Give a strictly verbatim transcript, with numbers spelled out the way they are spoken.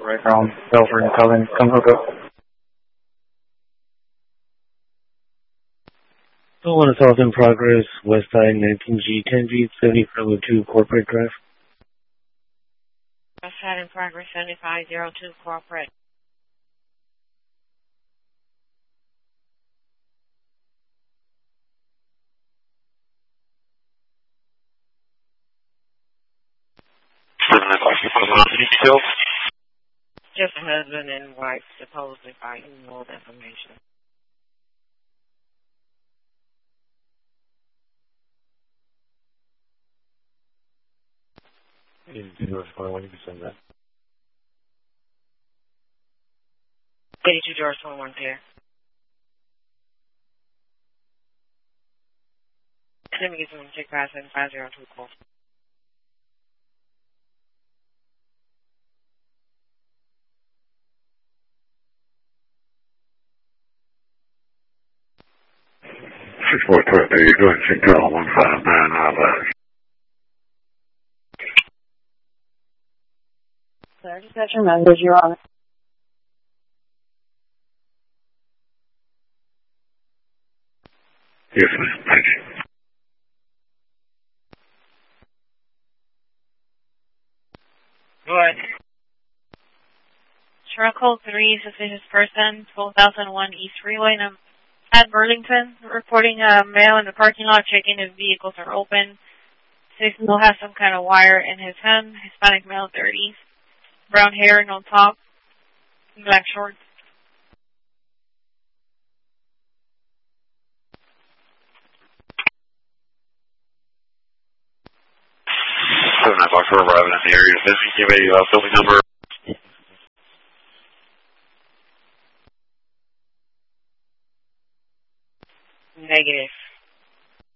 right now, Belford and Cullen, come hook up. So one assault in progress, West Side nineteen G, ten G, seventy-five oh two, Corporate Drive. West Side in progress, seventy-five oh two, Corporate. Just a husband and wife supposedly fighting more information. You do respond when you send that. eighty-two George twenty-one clear. Let me get some check five seven five oh two call. six four three, you're doing Central one five nine nine. Sir, dispatcher message, you're on. Yes, ma'am. Thank you. Go ahead. Truck code three, suspicious person, twelve thousand one East Freeway, num- at Burlington, reporting a male in the parking lot, checking if vehicles are open. Says Bill has some kind of wire in his hand. Hispanic male, thirties. Brown hair, no top. Black shorts. seven nine five four arriving in the area. Busy. Give a uh, building number. Negative.